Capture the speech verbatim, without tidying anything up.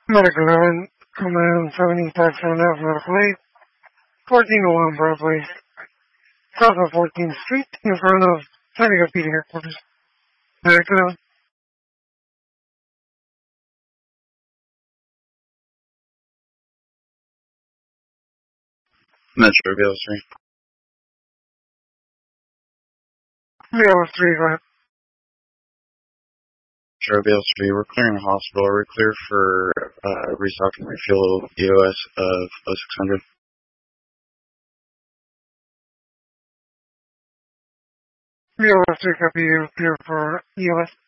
Medical eleven, Command seventy-five seven F, Medical eight, fourteen oh one Broadway, south of fourteenth Street, in front of San Diego P D headquarters. Medical eleven. Metro B L three. B L three, go ahead. Metro B L three, we're clearing the hospital. We're clear for uh, restocking refuel E O S of oh six hundred. B L three, copy you, clear for E O S.